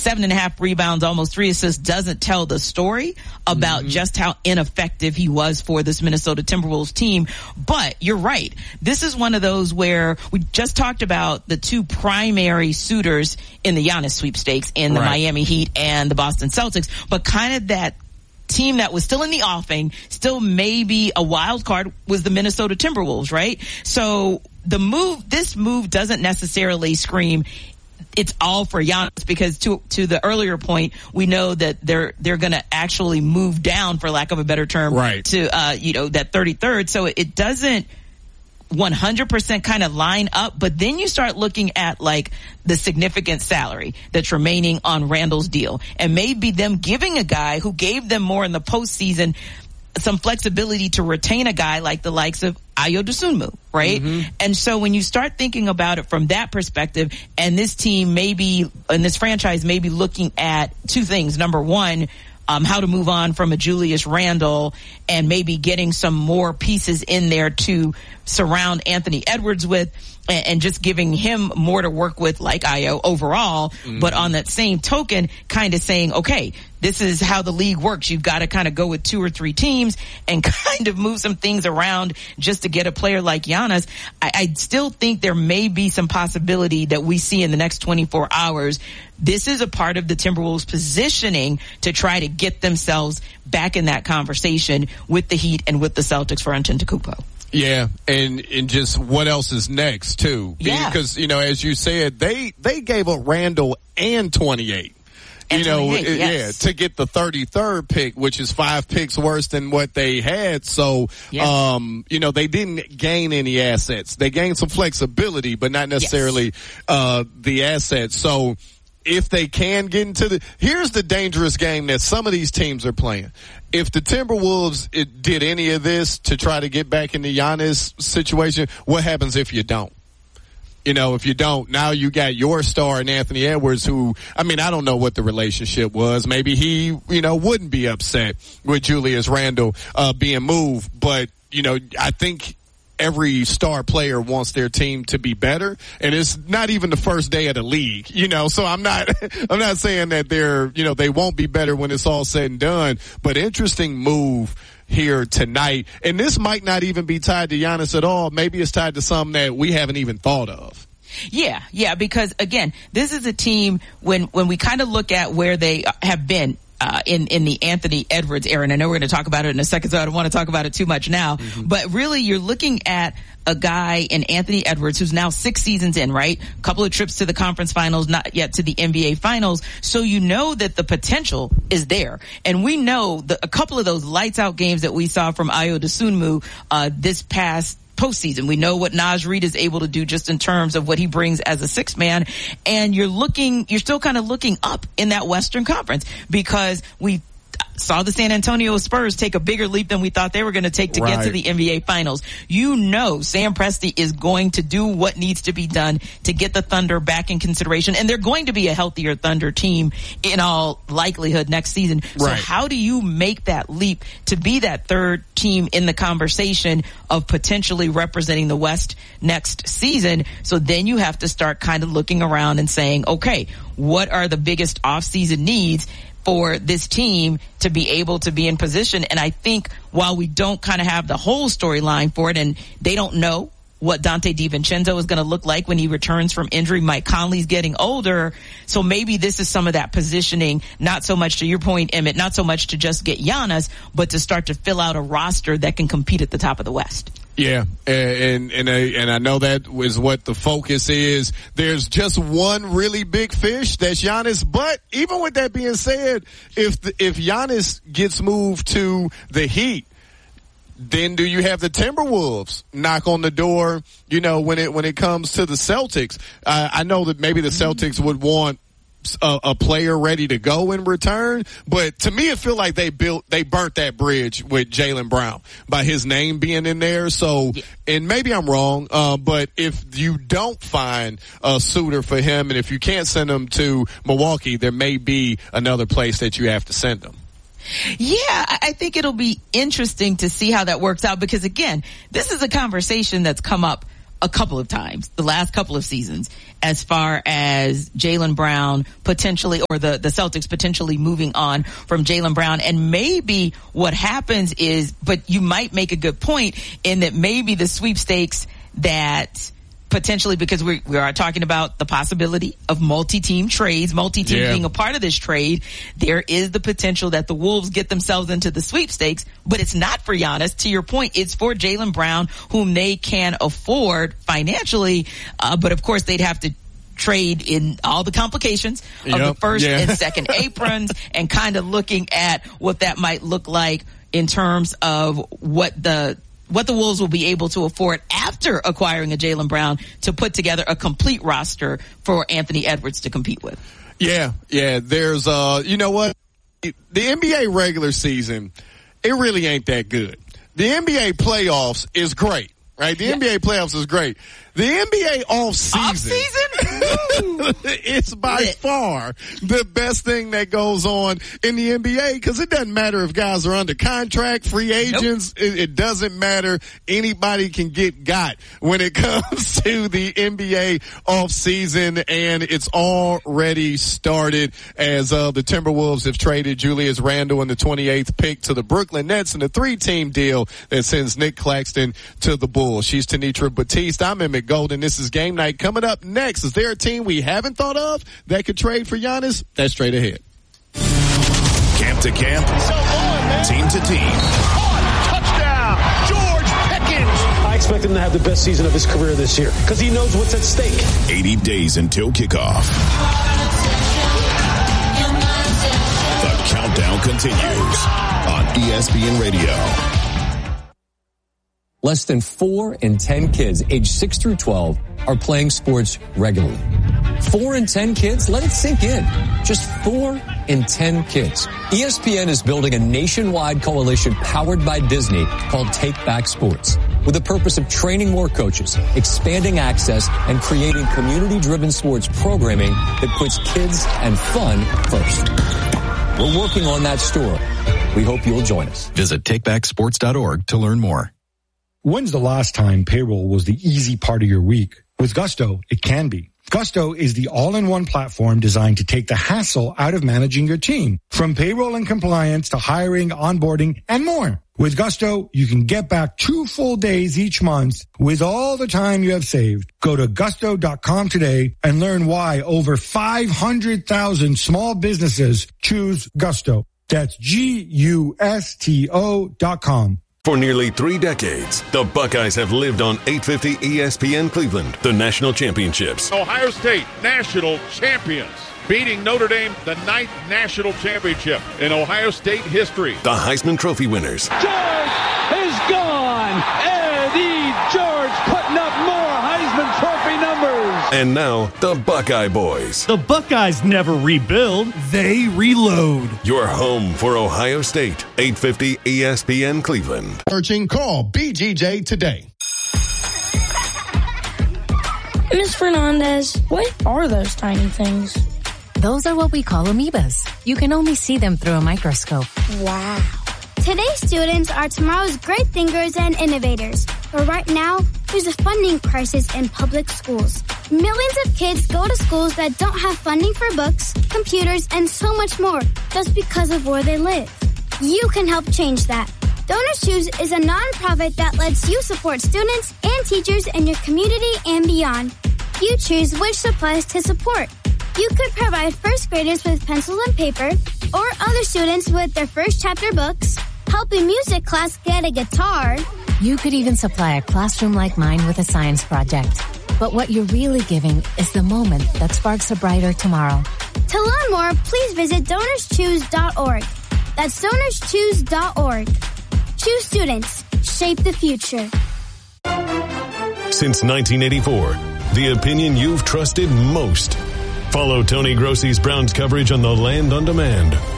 7.5 rebounds, almost 3 assists doesn't tell the story about just how ineffective he was for this Minnesota Timberwolves team. But you're right. This is one of those where we just talked about the two primary suitors in the Giannis sweepstakes in the Miami Heat and the Boston Celtics, but kind of that team that was still in the offing, still maybe a wild card, was the Minnesota Timberwolves, right? So this move doesn't necessarily scream it's all for Giannis, because to the earlier point, we know that they're going to actually move down, for lack of a better term, to that 33rd. So it doesn't 100% kind of line up, but then you start looking at like the significant salary that's remaining on Randall's deal, and maybe them giving a guy who gave them more in the postseason some flexibility to retain a guy like the likes of Ayo Dosunmu, right? And so when you start thinking about it from that perspective, and this team and this franchise may be looking at two things. Number one, how to move on from a Julius Randle, and maybe getting some more pieces in there to surround Anthony Edwards with, and just giving him more to work with like Ayo overall. But on that same token, kind of saying, okay, this is how the league works. You've got to kind of go with 2 or 3 teams and kind of move some things around just to get a player like Giannis. I still think there may be some possibility that we see in the next 24 hours. This is a part of the Timberwolves positioning to try to get themselves back in that conversation with the Heat and with the Celtics for Antetokounmpo. Yeah, and just what else is next too? Yeah, because as you said, they gave up Randall and 28. Yes. To get the 33rd pick, which is 5 picks worse than what they had. So, they didn't gain any assets. They gained some flexibility, but not necessarily the assets. So, if they can get into here's the dangerous game that some of these teams are playing. If the Timberwolves did any of this to try to get back in the Giannis situation, what happens if you don't? If you don't, now you got your star in Anthony Edwards, who, I don't know what the relationship was. Maybe he, wouldn't be upset with Julius Randle, being moved. But, I think every star player wants their team to be better. And it's not even the first day of the league, so I'm not saying that they're, they won't be better when it's all said and done. But interesting move here tonight. And this might not even be tied to Giannis at all. Maybe it's tied to something that we haven't even thought of. Yeah, because again, this is a team when we kind of look at where they have been in the Anthony Edwards era, and I know we're going to talk about it in a second, so I don't want to talk about it too much now, but really you're looking at a guy in Anthony Edwards who's now 6 seasons in, right? A couple of trips to the conference finals, not yet to the NBA finals. So you know that the potential is there. And we know a couple of those lights out games that we saw from Ayo Dosunmu this past postseason. We know what Naz Reid is able to do just in terms of what he brings as a 6th man. And you're still kind of looking up in that Western Conference, because we saw the San Antonio Spurs take a bigger leap than we thought they were going to take to get to the NBA Finals. Sam Presti is going to do what needs to be done to get the Thunder back in consideration, and they're going to be a healthier Thunder team in all likelihood next season. So how do you make that leap to be that 3rd team in the conversation of potentially representing the West next season? So then you have to start kind of looking around and saying, okay, what are the biggest off-season needs for this team to be able to be in position? And I think while we don't kind of have the whole storyline for it, and they don't know what Dante DiVincenzo is going to look like when he returns from injury, Mike Conley's getting older, so maybe this is some of that positioning, not so much to your point, Emmett, not so much to just get Giannis, but to start to fill out a roster that can compete at the top of the West. Yeah, and I know that is what the focus is. There's just one really big fish, that's Giannis. But even with that being said, if Giannis gets moved to the Heat, then do you have the Timberwolves knock on the door? When it comes to the Celtics, I know that maybe the Celtics would want a player ready to go in return, but to me it feels like they burnt that bridge with Jaylen Brown by his name being in there. So, and maybe I'm wrong, but if you don't find a suitor for him, and if you can't send him to Milwaukee, there may be another place that you have to send him. Yeah, I think it'll be interesting to see how that works out, because again, this is a conversation that's come up a couple of times, the last couple of seasons, as far as Jaylen Brown potentially, or the Celtics potentially moving on from Jaylen Brown. And maybe what happens is, but you might make a good point in that maybe the sweepstakes that potentially, because we are talking about the possibility of multi-team trades, being a part of this trade, there is the potential that the Wolves get themselves into the sweepstakes, but it's not for Giannis. To your point, it's for Jaylen Brown, whom they can afford financially, but of course they'd have to trade in all the complications of the first and second aprons, and kind of looking at what that might look like in terms of what the Wolves will be able to afford after acquiring a Jaylen Brown to put together a complete roster for Anthony Edwards to compete with. Yeah. There's, you know what? The NBA regular season, it really ain't that good. The NBA playoffs is great, right? The NBA playoffs is great. The NBA off-season? It's by far the best thing that goes on in the NBA, because it doesn't matter if guys are under contract, free agents. Nope. It doesn't matter. Anybody can get got when it comes to the NBA off-season, and it's already started as the Timberwolves have traded Julius Randle in the 28th pick to the Brooklyn Nets in a 3-team deal that sends Nick Claxton to the Bulls. She's Tanitra Batiste. I'm Emmett Golden. This is Game Night. Coming up next, is there a team we haven't thought of that could trade for Giannis? That's straight ahead. Camp to camp, team to team. Touchdown, George Pickens. I expect him to have the best season of his career this year because he knows what's at stake. 80 days until kickoff. The countdown continues on ESPN Radio. Less than 4 in 10 kids aged 6 through 12 are playing sports regularly. 4 in 10 kids? Let it sink in. Just 4 in 10 kids. ESPN is building a nationwide coalition powered by Disney called Take Back Sports, with the purpose of training more coaches, expanding access, and creating community-driven sports programming that puts kids and fun first. We're working on that story. We hope you'll join us. Visit takebacksports.org to learn more. When's the last time payroll was the easy part of your week? With Gusto, it can be. Gusto is the all-in-one platform designed to take the hassle out of managing your team, from payroll and compliance to hiring, onboarding, and more. With Gusto, you can get back 2 full days each month with all the time you have saved. Go to gusto.com today and learn why over 500,000 small businesses choose Gusto. That's GUSTO.com. For nearly 3 decades, the Buckeyes have lived on 850 ESPN Cleveland, the national championships. Ohio State national champions, beating Notre Dame, the 9th national championship in Ohio State history. The Heisman Trophy winners. George is gone. Eddie George putting up more Heisman Trophy numbers. And now, the Buckeye Boys. The Buckeyes never rebuild, they reload. Your home for Ohio State, 850 ESPN Cleveland. Searching, call BGJ today. Ms. Fernandez, what are those tiny things? Those are what we call amoebas. You can only see them through a microscope. Wow. Today's students are tomorrow's great thinkers and innovators. But right now, there's a funding crisis in public schools. Millions of kids go to schools that don't have funding for books, computers, and so much more, just because of where they live. You can help change that. Donors Choose is a nonprofit that lets you support students and teachers in your community and beyond. You choose which supplies to support. You could provide first graders with pencils and paper, or other students with their first chapter books, help a music class get a guitar. You could even supply a classroom like mine with a science project. But what you're really giving is the moment that sparks a brighter tomorrow. To learn more, please visit DonorsChoose.org. That's DonorsChoose.org. Choose students. Shape the future. Since 1984, the opinion you've trusted most. Follow Tony Grossi's Browns coverage on the Land on Demand